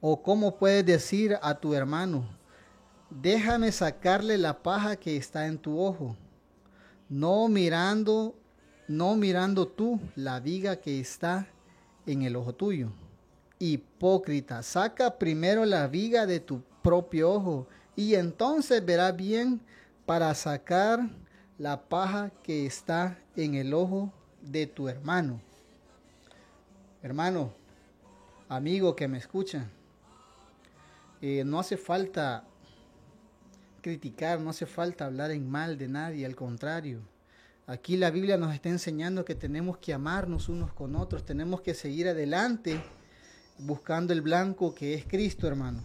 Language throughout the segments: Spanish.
O cómo puedes decir a tu hermano, déjame sacarle la paja que está en tu ojo, no mirando, no mirando tú la viga que está en el ojo tuyo. Hipócrita, saca primero la viga de tu propio ojo y entonces verás bien para sacar la paja que está en el ojo de tu hermano. Hermano, amigo que me escucha, no hace falta criticar, no hace falta hablar en mal de nadie, al contrario. Aquí la Biblia nos está enseñando que tenemos que amarnos unos con otros, tenemos que seguir adelante buscando el blanco que es Cristo, hermano.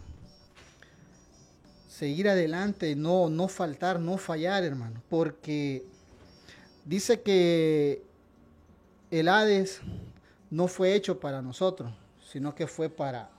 Seguir adelante, no faltar, no fallar, hermano, porque dice que el Hades no fue hecho para nosotros, sino que fue para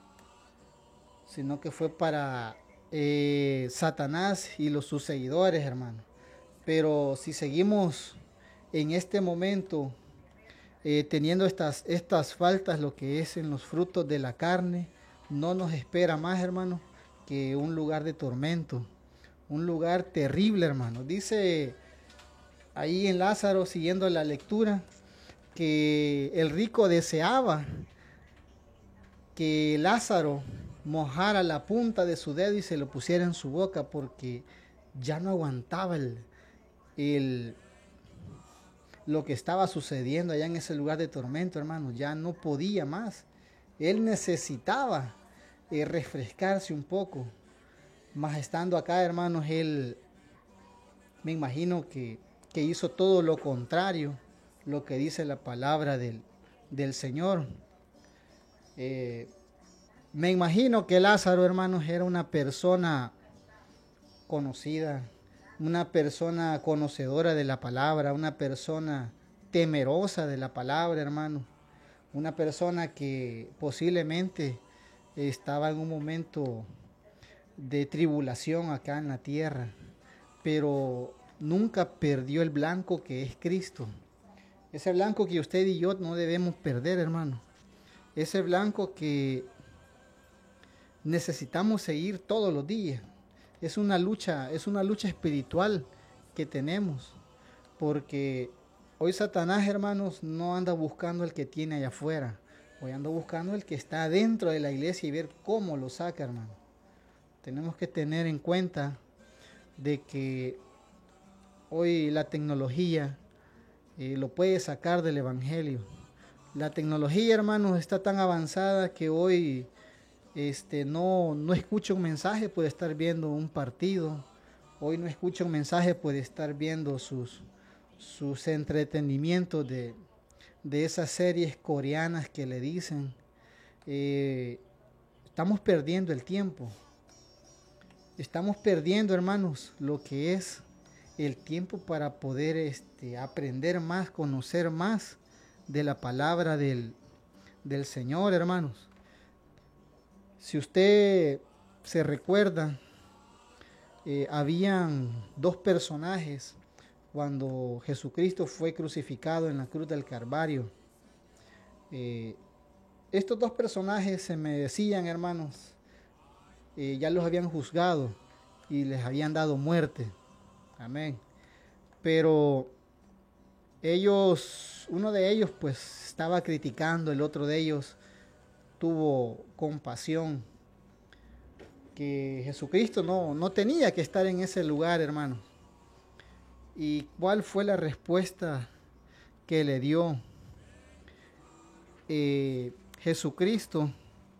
Satanás y sus seguidores, hermano. Pero si seguimos en este momento teniendo estas faltas, lo que es en los frutos de la carne, no nos espera más, hermano, que un lugar de tormento, un lugar terrible, hermano. Dice ahí en Lázaro, siguiendo la lectura, que el rico deseaba que Lázaro mojara la punta de su dedo y se lo pusiera en su boca porque ya no aguantaba lo que estaba sucediendo allá en ese lugar de tormento, hermano. Ya no podía más. Él necesitaba refrescarse un poco. Más estando acá, hermanos, él me imagino que hizo todo lo contrario, lo que dice la palabra del Señor. Me imagino que Lázaro, hermanos, era una persona conocida, una persona conocedora de la palabra, una persona temerosa de la palabra, hermano. Una persona que posiblemente estaba en un momento de tribulación acá en la tierra, pero nunca perdió el blanco que es Cristo. Ese blanco que usted y yo no debemos perder, hermano. Ese blanco que necesitamos seguir todos los días. Es una lucha espiritual que tenemos, porque hoy Satanás, hermanos, no anda buscando el que tiene allá afuera, hoy anda buscando el que está dentro de la iglesia y ver cómo lo saca, hermano. Tenemos que tener en cuenta de que hoy la tecnología lo puede sacar del evangelio. La tecnología, hermanos, está tan avanzada que hoy no escucha un mensaje, puede estar viendo un partido. Hoy no escucha un mensaje, puede estar viendo sus entretenimientos de esas series coreanas que le dicen. Estamos perdiendo el tiempo. Estamos perdiendo, hermanos, lo que es el tiempo para poder aprender más, conocer más de la palabra del Señor, hermanos. Si usted se recuerda, habían dos personajes cuando Jesucristo fue crucificado en la cruz del Calvario. Estos dos personajes se me decían, hermanos, ya los habían juzgado y les habían dado muerte. Amén. Pero uno de ellos pues estaba criticando, el otro de ellos tuvo compasión, que Jesucristo no tenía que estar en ese lugar, hermanos. ¿Y cuál fue la respuesta que le dio Jesucristo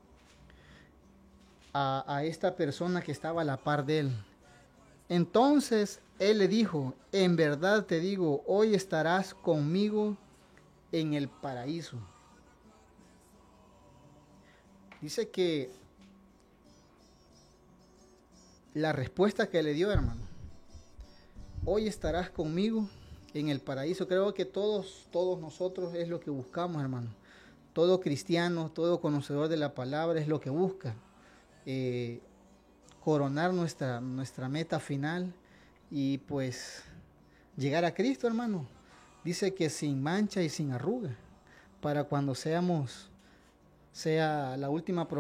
a esta persona que estaba a la par de él? Entonces él le dijo, en verdad te digo, hoy estarás conmigo en el paraíso. Dice que la respuesta que le dio, hermano, hoy estarás conmigo en el paraíso. Creo que todos nosotros es lo que buscamos, hermano. Todo cristiano, todo conocedor de la palabra es lo que busca. Coronar nuestra meta final y pues llegar a Cristo, hermano. Dice que sin mancha y sin arruga, para cuando sea la última